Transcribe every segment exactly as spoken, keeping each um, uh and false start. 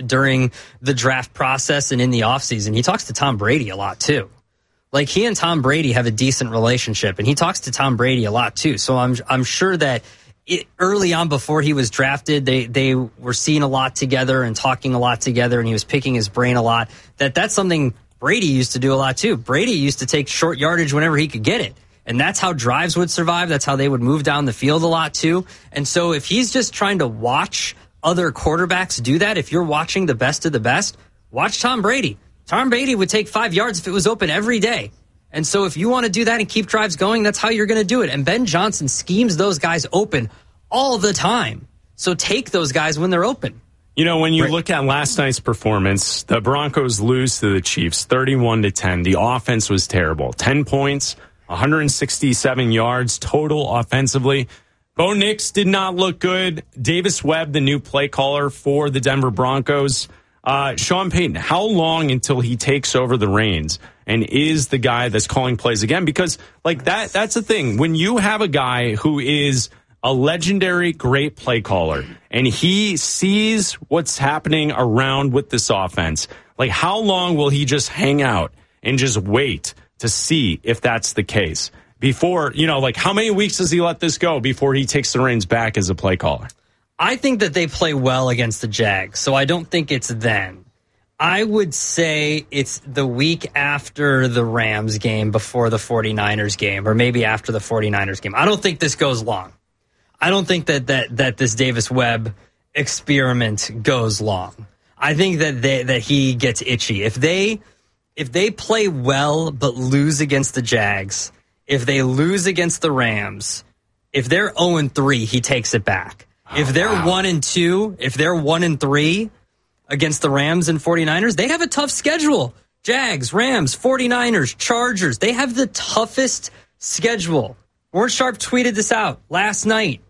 during the draft process and in the offseason. He talks to Tom Brady a lot, too. Like, he and Tom Brady have a decent relationship, and he talks to Tom Brady a lot, too. So I'm I'm sure that it, early on before he was drafted, they, they were seeing a lot together and talking a lot together, and he was picking his brain a lot. That That's something Brady used to do a lot, too. Brady used to take short yardage whenever he could get it. And that's how drives would survive. That's how they would move down the field a lot, too. And so if he's just trying to watch other quarterbacks do that, if you're watching the best of the best, watch Tom Brady. Tom Brady would take five yards if it was open every day. And so if you want to do that and keep drives going, that's how you're going to do it. And Ben Johnson schemes those guys open all the time. So take those guys when they're open. You know, when you look at last night's performance, the Broncos lose to the Chiefs thirty-one to ten. The offense was terrible. ten points, one hundred sixty-seven yards total offensively. Bo Nix did not look good. Davis Webb, the new play caller for the Denver Broncos. Uh, Sean Payton, how long until he takes over the reins and is the guy that's calling plays again? Because, like, that that's the thing. When you have a guy who is a legendary great play caller and he sees what's happening around with this offense, like, how long will he just hang out and just wait to see if that's the case? Before, you know, like, how many weeks does he let this go before he takes the reins back as a play caller? I think that they play well against the Jags, so I don't think it's then. I would say it's the week after the Rams game before the 49ers game, or maybe after the 49ers game. I don't think this goes long. I don't think that that, that this Davis Webb experiment goes long. I think that they, that he gets itchy. If they if they play well but lose against the Jags, if they lose against the Rams, if they're oh and three, he takes it back. If they're wow. one and two, if they're one and three against the Rams and 49ers, they have a tough schedule. Jags, Rams, 49ers, Chargers, they have the toughest schedule. Warren Sharp tweeted this out last night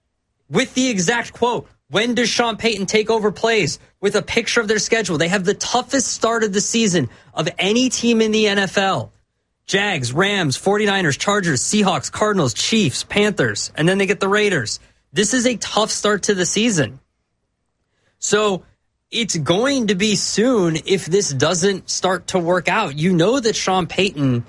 with the exact quote. When does Sean Payton take over plays? With a picture of their schedule. They have the toughest start of the season of any team in the N F L. Jags, Rams, 49ers, Chargers, Seahawks, Cardinals, Chiefs, Panthers, and then they get the Raiders. This is a tough start to the season. So it's going to be soon if this doesn't start to work out. You know that Sean Payton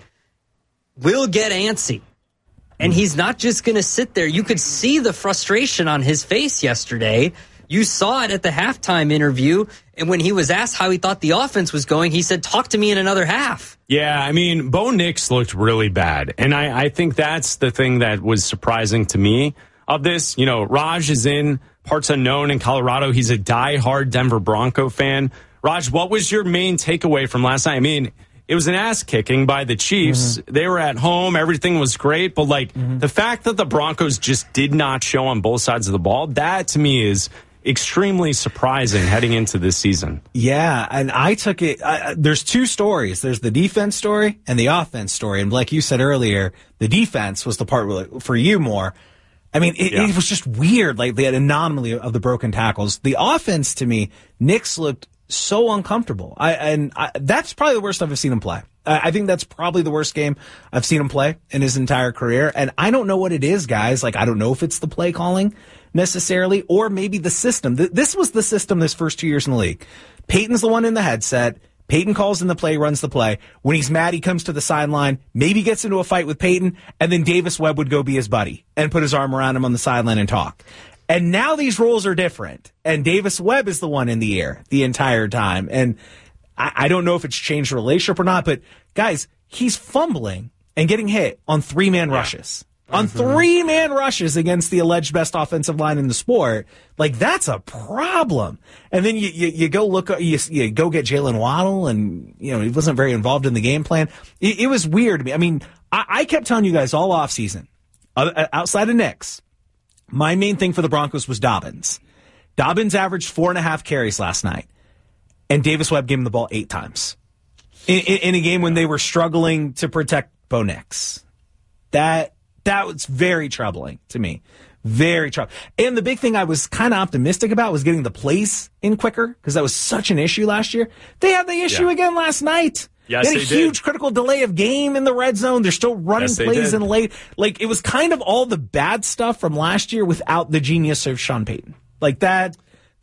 will get antsy. And he's not just going to sit there. You could see the frustration on his face yesterday. You saw it at the halftime interview. And when he was asked how he thought the offense was going, he said, talk to me in another half. Yeah, I mean, Bo Nix looked really bad. And I, I think that's the thing that was surprising to me of this. You know, Raj is in parts unknown in Colorado. He's a diehard Denver Bronco fan. Raj, what was your main takeaway from last night? I mean, it was an ass kicking by the Chiefs. Mm-hmm. They were at home. Everything was great. But, like, mm-hmm. the fact that the Broncos just did not show on both sides of the ball, that to me is extremely surprising heading into this season. Yeah, and I took it. Uh, there's two stories. There's the defense story and the offense story. And like you said earlier, the defense was the part really, for you more. I mean, it, yeah. it was just weird, like the anomaly of the broken tackles. The offense, to me, Nix looked so uncomfortable. I, and I, that's probably the worst I've seen him play. I, I think that's probably the worst game I've seen him play in his entire career. And I don't know what it is, guys. Like, I don't know if it's the play calling necessarily, or maybe the system. This was the system this first two years in the league. Peyton's the one in the headset. Peyton calls in the play, runs the play. When he's mad, he comes to the sideline, maybe gets into a fight with Peyton, and then Davis Webb would go be his buddy and put his arm around him on the sideline and talk. And now these roles are different, and Davis Webb is the one in the air the entire time. And I, I don't know if it's changed the relationship or not, but guys, he's fumbling and getting hit on three-man yeah. rushes. On mm-hmm. three-man rushes against the alleged best offensive line in the sport, like, that's a problem. And then you you, you go look, you, you go get Jalen Waddle, and, you know, he wasn't very involved in the game plan. It, it was weird to me. I mean, I, I kept telling you guys all offseason, uh, outside of Nix, my main thing for the Broncos was Dobbins. Dobbins averaged four and a half carries last night, and Davis Webb gave him the ball eight times in, in, in a game when they were struggling to protect Bo Nix. That that was very troubling to me. Very troubling. And the big thing I was kind of optimistic about was getting the plays in quicker, because that was such an issue last year. They had the issue yeah. again last night. Yes, they had a they huge did. critical delay of game in the red zone. They're still running yes, plays in late. Like, it was kind of all the bad stuff from last year without the genius of Sean Payton. Like, that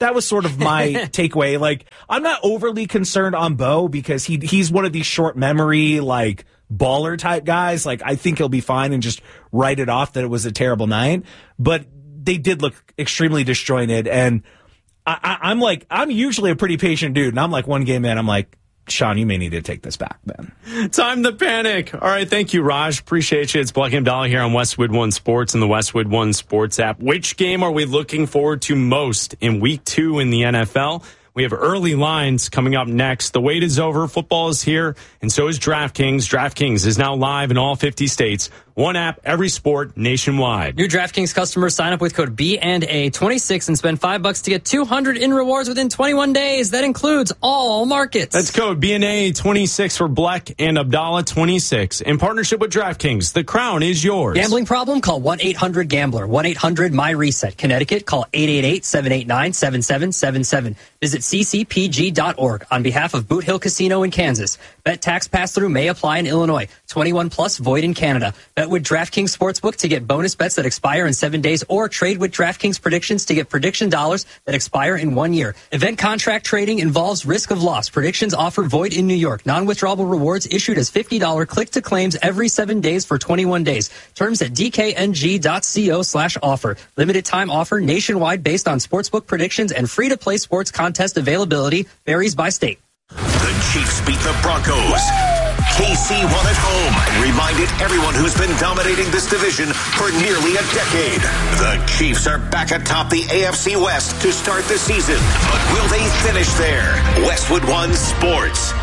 that was sort of my takeaway. Like, I'm not overly concerned on Bo because he he's one of these short memory, like, baller type guys. Like, I think he'll be fine and just write it off that it was a terrible night. But they did look extremely disjointed. And I, I, I'm like, I'm usually a pretty patient dude. And I'm like, one game in, I'm like, Sean, you may need to take this back, man. Time to panic. All right, thank you, Raj. Appreciate you. It's Black and Dolly here on Westwood One Sports and the Westwood One Sports app. Which game are we looking forward to most in week two in the N F L? We have early lines coming up next. The wait is over. Football is here, and so is DraftKings. DraftKings is now live in all fifty states. One app, every sport, nationwide. New DraftKings customers sign up with code B and A twenty-six and spend five bucks to get two hundred in rewards within twenty-one days. That includes all markets. That's code B and A twenty-six for Black and Abdallah twenty-six. In partnership with DraftKings, the crown is yours. Gambling problem? Call one eight hundred gambler. one eight hundred my reset. Connecticut, call eight eight eight, seven eight nine, seven seven seven seven. Visit c c p g dot org on behalf of Boot Hill Casino in Kansas. Bet tax pass-through may apply in Illinois. twenty-one plus void in Canada. Bet with DraftKings Sportsbook to get bonus bets that expire in seven days or trade with DraftKings Predictions to get prediction dollars that expire in one year. Event contract trading involves risk of loss. Predictions offer void in New York. Non-withdrawable rewards issued as fifty dollars click-to-claims every seven days for twenty-one days. Terms at d k n g dot co slash offer. Limited time offer nationwide based on sportsbook predictions and free-to-play sports contest availability varies by state. The Chiefs beat the Broncos. K C won at home and reminded everyone who's been dominating this division for nearly a decade. The Chiefs are back atop the A F C West to start the season. But will they finish there? Westwood One Sports.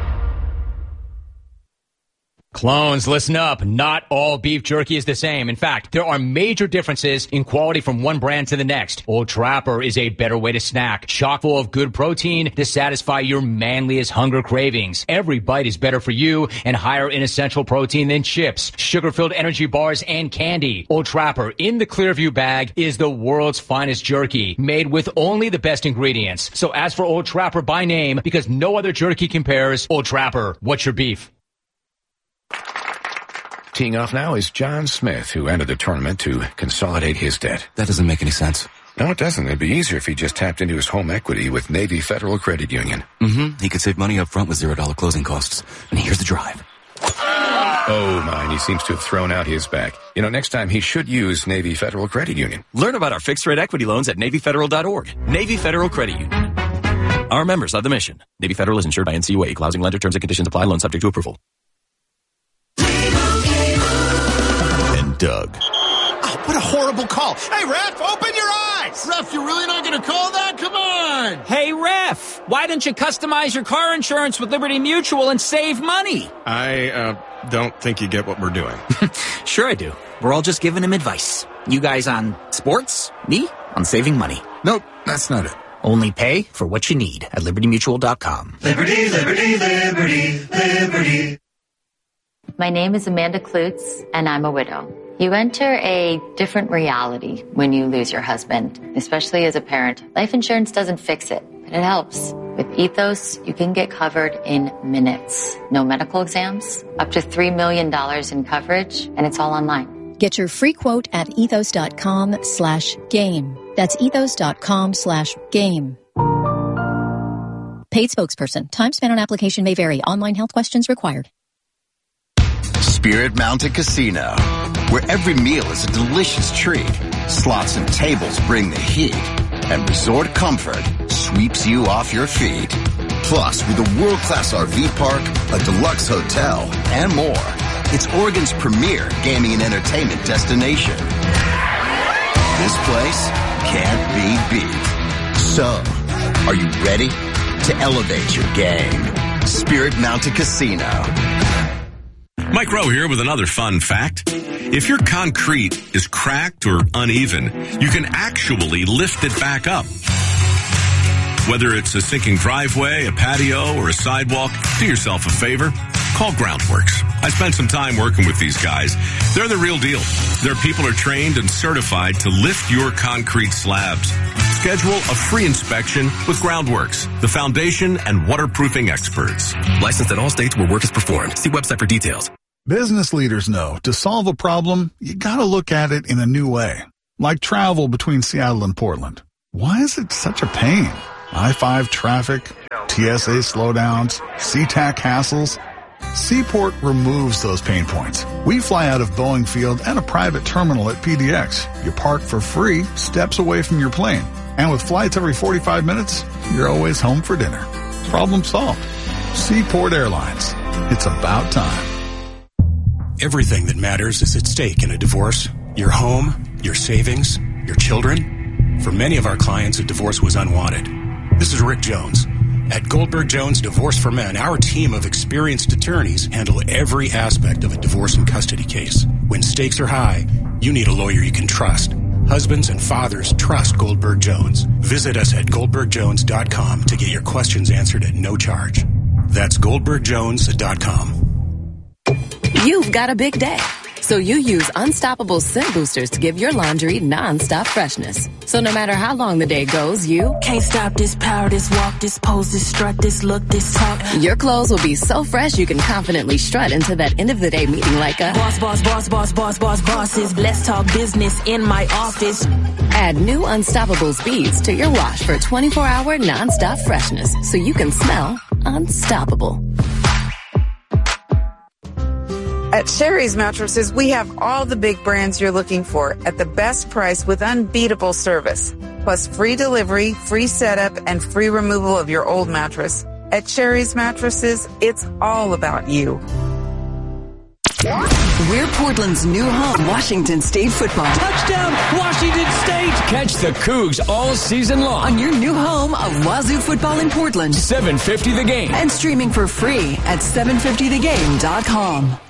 Clones, listen up. Not all beef jerky is the same. In fact, there are major differences in quality from one brand to the next. Old Trapper is a better way to snack, chock full of good protein to satisfy your manliest hunger cravings. Every bite is better for you and higher in essential protein than chips, sugar-filled energy bars, and candy. Old Trapper in the Clearview bag is the world's finest jerky, made with only the best ingredients. So ask for Old Trapper by name because no other jerky compares. Old Trapper, what's your beef? Teeing off now is John Smith, who entered the tournament to consolidate his debt. That doesn't make any sense. No, it doesn't. It'd be easier if he just tapped into his home equity with Navy Federal Credit Union. Mm-hmm. He could save money up front with zero dollar closing costs. And here's the drive. Oh, my, and he seems to have thrown out his back. You know, next time he should use Navy Federal Credit Union. Learn about our fixed-rate equity loans at navy federal dot org. Navy Federal Credit Union. Our members of the mission. Navy Federal is insured by N C U A. Equal housing lender. Terms and conditions apply. Loan subject to approval. Doug. Oh, what a horrible call. Hey, ref, open your eyes. Ref, you're really not going to call that? Come on. Hey, ref, why don't you customize your car insurance with Liberty Mutual and save money? I uh, don't think you get what we're doing. Sure I do. We're all just giving him advice. You guys on sports, me on saving money. Nope, that's not it. Only pay for what you need at liberty mutual dot com. Liberty, liberty, liberty, liberty. My name is Amanda Klutz, and I'm a widow. You enter a different reality when you lose your husband, especially as a parent. Life insurance doesn't fix it, but it helps. With Ethos, you can get covered in minutes. No medical exams, up to three million dollars in coverage, and it's all online. Get your free quote at ethos dot com slash game. That's ethos dot com slash game. Paid spokesperson. Time spent on application may vary. Online health questions required. Spirit Mountain Casino, where every meal is a delicious treat. Slots and tables bring the heat, and resort comfort sweeps you off your feet. Plus, with a world-class R V park, a deluxe hotel, and more, it's Oregon's premier gaming and entertainment destination. This place can't be beat. So, are you ready to elevate your game? Spirit Mountain Casino. Mike Rowe here with another fun fact. If your concrete is cracked or uneven, you can actually lift it back up. Whether it's a sinking driveway, a patio, or a sidewalk, do yourself a favor. Call Groundworks. I spent some time working with these guys. They're the real deal. Their people are trained and certified to lift your concrete slabs. Schedule a free inspection with Groundworks, the foundation and waterproofing experts. Licensed in all states where work is performed. See website for details. Business leaders know to solve a problem, you gotta look at it in a new way. Like travel between Seattle and Portland. Why is it such a pain? I five traffic, T S A slowdowns, C TAC hassles. Seaport removes those pain points. We fly out of Boeing Field and a private terminal at P D X. You park for free, steps away from your plane. And with flights every forty-five minutes, you're always home for dinner. Problem solved. Seaport Airlines. It's about time. Everything that matters is at stake in a divorce. Your home, your savings, your children. For many of our clients, a divorce was unwanted. This is Rick Jones. At Goldberg Jones Divorce for Men, our team of experienced attorneys handle every aspect of a divorce and custody case. When stakes are high, you need a lawyer you can trust. Husbands and fathers trust Goldberg Jones. Visit us at goldberg jones dot com to get your questions answered at no charge. That's goldberg jones dot com. You've got a big day, so you use Unstoppable Scent Boosters to give your laundry non-stop freshness. So no matter how long the day goes, you can't stop this power, this walk, this pose, this strut, this look, this talk. Your clothes will be so fresh you can confidently strut into that end of the day meeting like a boss, boss, boss, boss, boss, boss, bosses. Let's talk business in my office. Add new Unstoppable beads to your wash for twenty-four hour non-stop freshness so you can smell unstoppable. At Sherry's Mattresses, we have all the big brands you're looking for at the best price with unbeatable service. Plus free delivery, free setup, and free removal of your old mattress. At Sherry's Mattresses, it's all about you. We're Portland's new home, Washington State football. Touchdown, Washington State! Catch the Cougs all season long on your new home of Wazoo football in Portland. seven fifty The Game. And streaming for free at seven fifty the game dot com.